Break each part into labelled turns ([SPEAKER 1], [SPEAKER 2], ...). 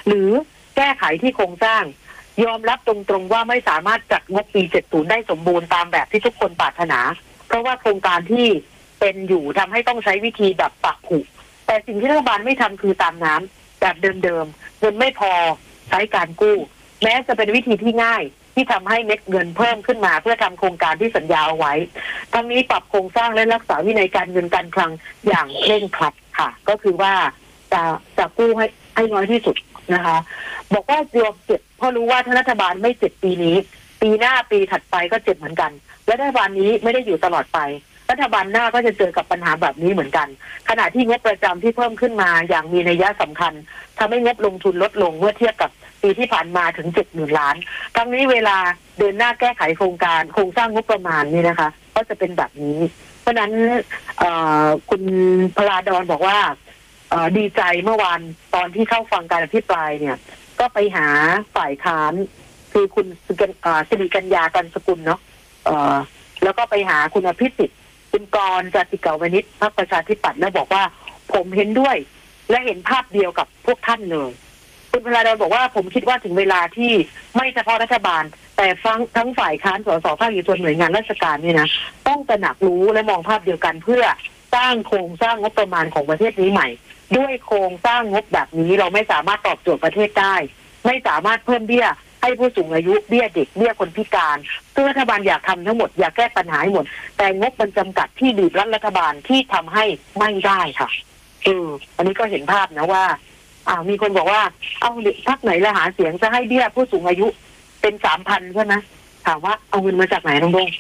[SPEAKER 1] หรือแก้ไขที่โครงสร้างยอมรับตรงๆว่าไม่สามารถจัดงบปี 70 ได้สมบูรณ์ตามแบบที่ทุกคนปรารถนา เพราะว่าโครงการที่เป็นอยู่ทำให้ต้องใช้วิธีแบบปักผุแต่สิ่งที่รัฐบาลไม่ทำคือตามน้ำแบบเดิมๆเงินไม่พอใช้การกู้แม้จะเป็นวิธีที่ง่ายที่ทำให้เม็ดเงินเพิ่มขึ้นมาเพื่อทำโครงการที่สัญญาเอาไว้ทั้งนี้ปรับโครงสร้างและรักษาวินัยการเงินการคลังอย่างเคร่งครัดค่ะก็คือว่าจะกู้ให้น้อยที่สุดนะคะบอกว่ายอมเจ็บเพราะรู้ว่าถ้ารัฐบาลไม่เจ็บปีนี้ปีหน้าปีถัดไปก็เจ็บเหมือนกันและรัฐบาลนี้ไม่ได้อยู่ตลอดไปรัฐบาลหน้าก็จะเจอกับปัญหาแบบนี้เหมือนกันขณะที่งบประจำที่เพิ่มขึ้นมาอย่างมีนัยสำคัญทำให้งบลงทุนลดลงเมื่อเทียบกับปีที่ผ่านมาถึง 70,000 ล้านทั้งนี้เวลาเดินหน้าแก้ไขโครงสร้างงบประมาณนี่นะคะก็จะเป็นแบบนี้เพราะนั้นคุณพลาดอนบอกว่าดีใจเมื่อวานตอนที่เข้าฟังการอภิปรายเนี่ยก็ไปหาฝ่ายค้านคือคุณสิริกัญญากันสกุลเนาะแล้วก็ไปหาคุณอภิสิทธิ์คุณกรณ์ จติกาวนิชพรรคประชาธิปัตย์แล้วบอกว่าผมเห็นด้วยและเห็นภาพเดียวกับพวกท่านเลยคุณพลาดอนบอกว่าผมคิดว่าถึงเวลาที่ไม่เฉพาะรัฐบาลแต่ทั้งฝ่ายค้านสสภาคเอกชนหน่วยงานราชการเนี่ยนะต้องตระหนักรู้และมองภาพเดียวกันเพื่อสร้างโครงสร้างงบประมาณของประเทศนี้ใหม่ด้วยโครงสร้างงบแบบนี้เราไม่สามารถตอบโจทย์ประเทศได้ไม่สามารถเพิ่มเบี้ยให้ผู้สูงอายุเบี้ยเด็กเบี้ยคนพิการซึ่งรัฐบาลอยากทำทั้งหมดอยากแก้ปัญหาให้หมดแต่งบมันจำกัดที่บีบรัฐบาลที่ทำให้ไม่ได้ค่ะอันนี้ก็เห็นภาพนะว่ามีคนบอกว่าเอาพรรคไหนละหาเสียงจะให้เบี้ยผู้สูงอายุเป็น 3,000 ใช่ไหมถามว่าเอาเงินมาจากไหนน้องดง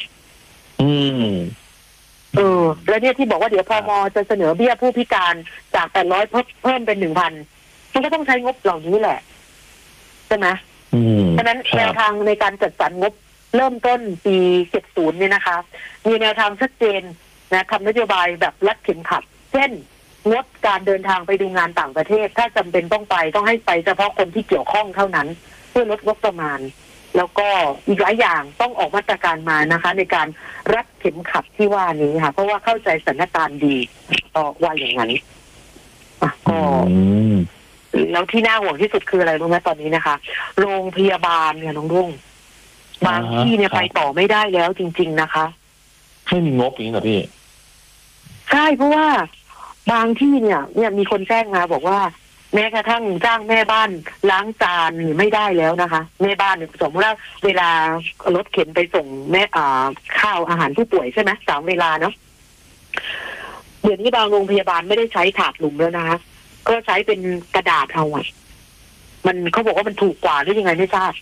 [SPEAKER 1] แล้วเนี่ยที่บอกว่าเดี๋ยวพม.จะเสนอเบี้ยผู้พิการจาก800เพิ่มเป็น 1,000 มันก็ต้องใช้งบเหล่านี้แหละใช่ไหมฉะนั้นแนวทางในการจัดสรรงบเริ่มต้นปี 70 เนี่ยนะคะมีแนวทางชัดเจนนะทำนโยบายแบบรัดเข็มขัดเช่นงดการเดินทางไปดูงานต่างประเทศถ้าจำเป็นต้องให้ไปเฉพาะคนที่เกี่ยวข้องเท่านั้นเพื่อลดงบประมาณแล้วก็อีกหลายอย่างต้องออกมาตรการมานะคะในการรัดเข็มขัดที่ว่านี้ค่ะเพราะว่าเข้าใจสถานการณ์ดีว่าอย่างนั้นก็แล้วที่น่าห่วงที่สุดคืออะไรรู้ไหมตอนนี้นะคะโรงพยาบาลเนี่ยน้องรุ่งบางที่เนี่ยไปต่อไม่ได้แล้วจริงๆนะคะ
[SPEAKER 2] ไม่มีงบอย่างนี้เหรอพี่
[SPEAKER 1] ใช่เพราะว่าบางที่เนี่ยมีคนแจ้งมาบอกว่าแม้กระทั่งจ้างแม่บ้านล้างจานไม่ได้แล้วนะคะแม่บ้านเนี่ยสมมติว่าเวลารถเข็นไปส่งแม่ข้าวอาหารผู้ป่วยใช่ไหม3 เวลาเนาะเดี๋ยวนี้บางโรงพยาบาลไม่ได้ใช้ถาดหลุมแล้วนะคะก็ใช้เป็นกระดาษเอามันเขาบอกว่ามันถูกกว่าหรือยังไงไม่ทราบ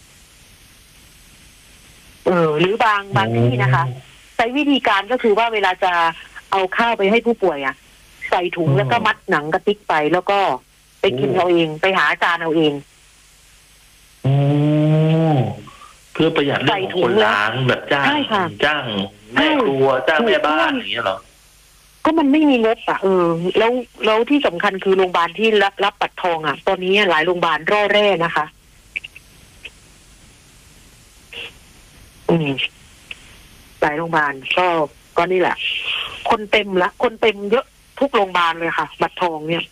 [SPEAKER 1] หรือบางที่นะคะใช้วิธีการก็คือว่าเวลาจะเอาข้าวไปให้ผู้ป่วยใส่ถุงแล้วก็มัดหนังกระติกไปแล้วก็ไปกินเอาเองไปหาอาจารย์เอาเอง
[SPEAKER 2] เพื่อประหยัดเรื่องของคนล้างแบบจ้างแม่ครัวจ้างแม่บ้านอย่างเงี้ยหรอ
[SPEAKER 1] ก็มันไม่มีงบแล้วที่สำคัญคือโรงพยาบาลที่รับบัตรทองตอนนี้หลายโรงพยาบาลร่อแร่นะคะหลายโรงพยาบาลก็นี่แหละคนเต็มเยอะทุกโรงพยาบาลเลยค่ะบัตรทองเนี่ย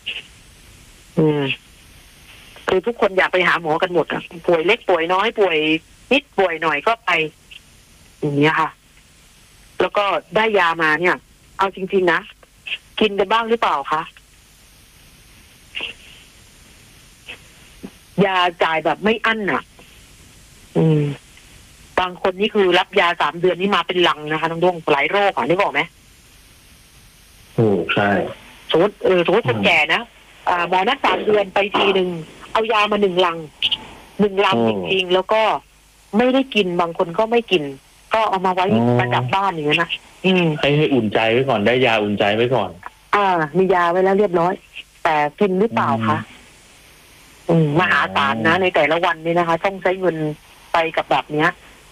[SPEAKER 1] คือทุกคนอยากไปหาหมอกันหมดป่วยเล็กป่วยน้อยป่วยนิดป่วยหน่อยก็ไปอย่างนี้ค่ะแล้วก็ได้ยามาเนี่ยเอาจริงๆนะกินกันบ้างหรือเปล่าคะยาจ่ายแบบไม่อั้นบางคนนี่คือรับยา3 เดือนนี่มาเป็นลังนะคะน้องดวงหลายโรคนึกออกไหม
[SPEAKER 2] ใช่
[SPEAKER 1] สมมติคนแก่นะหมอนัด3 เดือนไปทีนึงเอายามา1 ลังจริงๆแล้วก็ไม่ได้กินบางคนก็ไม่กินก็เอามาไว้ประดับบ้านอย่างนี้นะ
[SPEAKER 2] ให้อุ่นใจไว้ก่อนได้ยาอุ่นใจไว้ก่อน
[SPEAKER 1] มียาไว้แล้วเรียบร้อยแต่กินหรือเปล่าคะมหาศาลนะในแต่ละวันนี่นะคะต้องใช้เงินไปกับแบบเนี้ย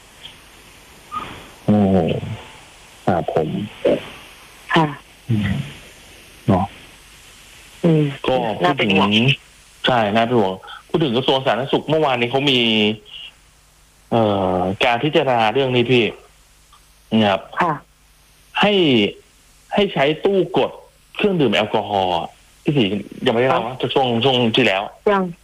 [SPEAKER 2] ผม
[SPEAKER 1] ค่ะ
[SPEAKER 2] เนาะก็พูดถึงใช่น่าเป็นห่วงพูดถึงกระทรวงสาธารณสุขเมื่อวานนี้เขามีการพิจารณาเรื่องนี้พี่นะครับให้ใช้ตู้กดเครื่องดื่มแอลกอฮอล์ที่สี่ยังไม่ได้เล่านะช่วงที่แล้ว